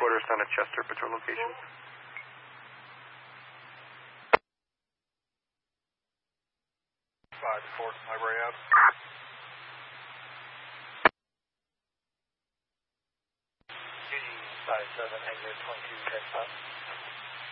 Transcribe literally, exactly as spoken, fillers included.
headquarters down at Chester Patrol location. five to four, library out. Duty five seven, exit twenty-two, text up.